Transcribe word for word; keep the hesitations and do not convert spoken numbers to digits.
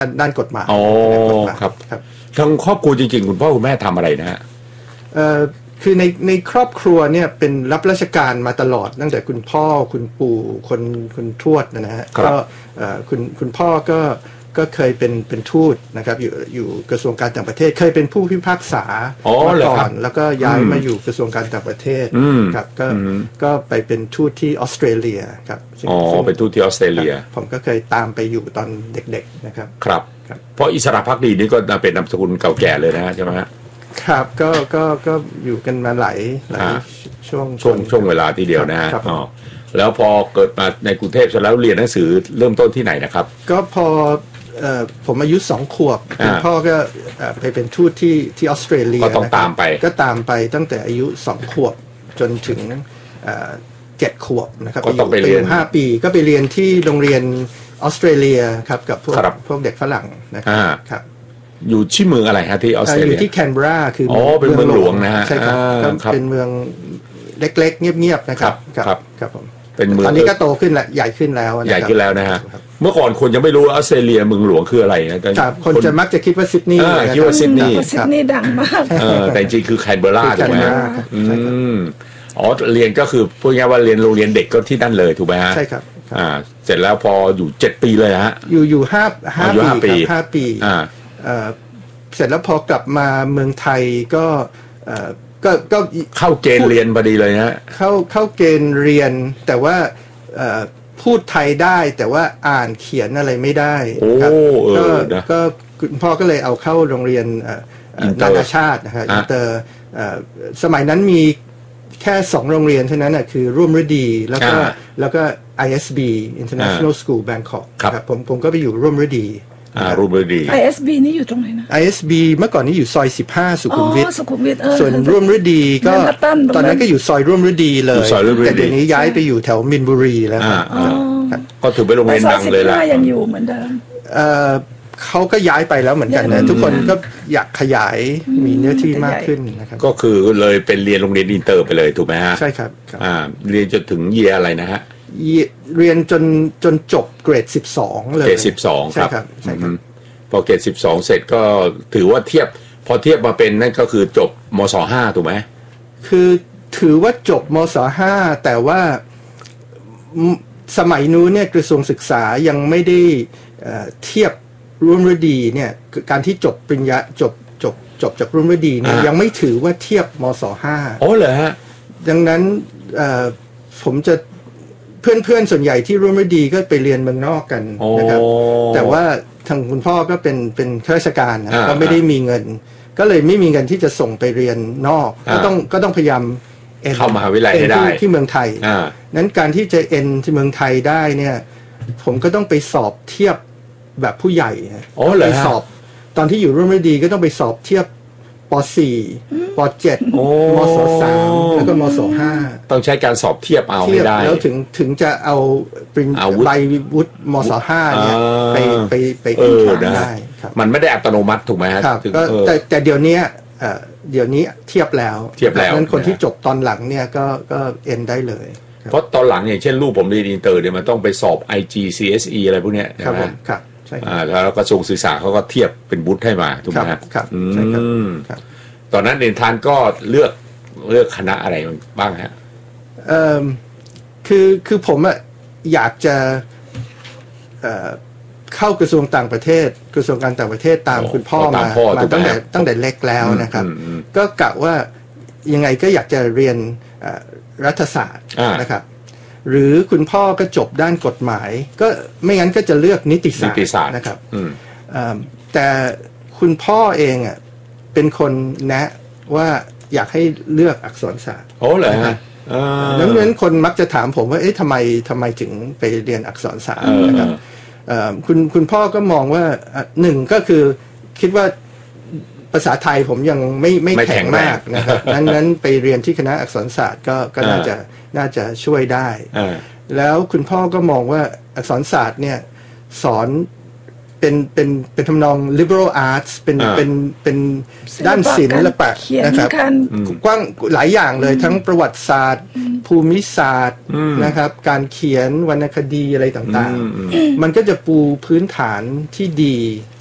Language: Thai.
ด้านกฎหมายอ๋อครับทางครอบครัวจริงๆคุณพ่อคุณแม่ทำอะไรนะฮะเอ่อคือในในครอบครัวเนี่ยเป็นรับราชการมาตลอดตั้งแต่คุณพ่อคุณปู่คนคุณทวดนะฮะก็คุณคุณพ่อก็ก็เคยเป็นเป็นทูตนะครับอยู่อยู่กระทรวงการต่างประเทศเคยเป็นผู้พิพากษามาก่อนแล้วก็ย้ายมาอยู่กระทรวงการต่างประเทศครับก็ก็ไปเป็นทูตที่ออสเตรเลียครับอ๋อเป็นทูตที่ออสเตรเลียผมก็เคยตามไปอยู่ตอนเด็กๆนะครับครับเพราะอิสระภักดีนี่ก็เป็นนามสกุลเก่าแก่เลยนะฮะใช่ไหมฮะครับก็ก็ก็อยู่กันมาหลายหลายช่วงช่วงช่วงเวลาทีเดียวนะฮะอ๋อแล้วพอเกิดมาในกรุงเทพแล้วเรียนหนังสือเริ่มต้นที่ไหนนะครับก็พอผมอายุสองขวบคุณพ่อก็ไปเป็นทูตที่ที่ออสเตรเลียก็ต้องตามไปก็ตามไปตั้งแต่อายุสองขวบจนถึงเจ็ดขวบนะครับก็ต้องไปเรียนห้าปีก็ไปเรียนที่โรงเรียนออสเตรเลียครับกับพวกพวกเด็กฝรั่งนะครับอยู่ที่เมืองอะไรฮะที่ออสเตรเลียอยู่ที่แคนเบราคืออ๋อเป็นเมืองหลวงนะฮะใช่ครับเป็นเมืองเล็กๆเงียบๆนะครับครับครับผมเป็นเมืองตอนนี้ก็โตขึ้นแล้วใหญ่ขึ้นแล้วใหญ่ขึ้นแล้วนะฮะเมื่อก่อนคนยังไม่รู้ว่าออสเตรเลียเมืองหลวงคืออะไรนะครับคนจะมักจะคิดว่าซิดนีย์คิดว่าซิดนีย์ซิดนีย์ดังมากแต่จริงคือแคนเบราถูกไหมอืมอ๋อเรียนก็คือพูดง่ายว่าเรียนโรงเรียนเด็กก็ที่นั่นเลยถูกไหมฮะใช่ครับอ่าเสร็จแล้วพออยู่เจ็ดปีเลยฮะอยู่อยู่ห้าห้าปีห้าปีอ่าเสร็จแล้วพอกลับมาเมืองไทยก็ก็ก็เข้าเกณฑ์เรียนพอดีเลยนะเข้าเข้าเกณฑ์เรียนแต่ว่าพูดไทยได้แต่ว่าอ่านเขียนอะไรไม่ได้ครับก็ก็คุณพ่อก็เลยเอาเข้าโรงเรียนนานาชาตินะครับอินเตอร์สมัยนั้นมีแค่สองโรงเรียนเท่านั้นนะคือร่วมฤดีแล้วก็แล้วก็ ไอ เอส บี International School Bangkok ครับผมผมก็ไปอยู่ร่วมฤดีอ่ารูปดีไอ เอส บี นี่อยู่ตรงไหนนะไอ เอส บี เมื่อก่อนนี้อยู่ซอยสิบห้าสุขุมวิทสุขุมวิทส่วนร่วมฤดีก็ตอนนั้นก็อยู่ซอยร่วมฤดีเลยแต่เดี๋ยวนี้ย้ายไปอยู่แถวมินบุรีแล้วก็ถือเป็นโรงเรียนดังเลยล่ะยังอยู่เหมือนเดิมเอ่อเขาก็ย้ายไปแล้วเหมือนกันนะทุกคนก็อยากขยายมีเนื้อที่มากขึ้นนะครับก็คือเลยเป็นเรียนโรงเรียนอินเตอร์ไปเลยถูกไหมฮะใช่ครับอ่าเรียนจนถึงเยียอะไรนะฮะเรียนจนจนจบเกรดสิบสองเลยเกรดสิบสองครับใช่ครับพอเกรดสิบสองเสร็จก็ถือว่าเทียบพอเทียบมาเป็นนั่นก็คือจบมศห้าถูกไหมคือถือว่าจบมศห้าแต่ว่าสมัยนู้นเนี่ยกระทรวงศึกษายังไม่ได้เทียบร่วมฤดีเนี่ยการที่จบปริญญาจบจบจบจากร่วมฤดีเนี่ยยังไม่ถือว่าเทียบมศห้าอ๋อเหรอฮะดังนั้นผมจะเพื่อนๆส่วนใหญ่ที่ร่วมฤดีก็ไปเรียนเมืองนอกกันนะครับแต่ว่าทางคุณพ่อก็เป็นเป็นข้าราชการนะก็ไม่ได้มีเงินก็เลยไม่มีเงินที่จะส่งไปเรียนนอกก็ต้องก็ต้องพยายามเข้ามหาวิทยาลัยให้ได้ที่เมืองไทยนั้นการที่จะเอ็นที่เมืองไทยได้เนี่ยผมก็ต้องไปสอบเทียบแบบผู้ใหญ่ไปสอบตอนที่อยู่ร่วมฤดีก็ต้องไปสอบเทียบป.สี่ ป.เจ็ด มศ.สาม แล้วก็มศ.ห้าต้องใช้การสอบเทียบเอาให้ได้แล้วถึงถึงจะเอาเป็นใบวุฒิมศ.ห้าเนี่ยไปไปไปขึ้นศาลได้มันไม่ได้อัตโนมัติถูกไหมครับแต่แต่เดี๋ยวนี้เดี๋ยวนี้เทียบแล้วเทียบแล้วนั้นคนที่จบตอนหลังเนี่ยก็ก็เอ็นได้เลยเพราะตอนหลังอย่างเช่นลูกผมเรียนอินเตอร์เนี่ยมันต้องไปสอบ ไอ จี ซี เอส อี อะไรพวกเนี้ยครับผมครับใช่อ่าแล้วกระทรวงศึกษาเขาก็เทียบเป็นวุฒิให้มาถูกไหมครับใช่ครับตอนนั้นเรียนทานก็เลือกเลือกคณะอะไรบ้างฮะเอ่อคือคือผมอะอยากจะเอ่อเข้ากระทรวงต่างประเทศกระทรวงการต่างประเทศตามคุณพ่อมามาตั้งแต่ตั้งแต่เล็กแล้วนะครับก็กะว่ายังไงก็อยากจะเรียนรัฐศาสตร์นะครับหรือคุณพ่อก็จบด้านกฎหมายก็ไม่งั้นก็จะเลือกนิติศาสตร์นะครับแต่คุณพ่อเองอ่ะเป็นคนแนะว่าอยากให้เลือกอักษรศาสตร์โอ้เหรอฮะดังนั้นคนมักจะถามผมว่าเอ๊ะทำไมทำไมถึงไปเรียนอักษรศาสตร์นะครับคุณคุณพ่อก็มองว่าหนึ่งก็คือคิดว่าภาษาไทยผมยังไม่ไม่แข็งมากนะครับนั้นนั้นไปเรียนที่คณะอักษรศาสตร์ก็ก็น่าจะน่าจะช่วยได้แล้วคุณพ่อก็มองว่าอักษรศาสตร์เนี่ยสอนเป็นเป็นเป็นทำนอง liberal arts เป็นเป็นเป็นด้านศิลปะนะครับกว้างหลายอย่างเลยทั้งประวัติศาสตร์ภูมิศาสตร์อืมนะครับ การเขียนวรรณคดีอะไรต่างอืมอืมๆ มันก็จะปูพื้นฐานที่ดี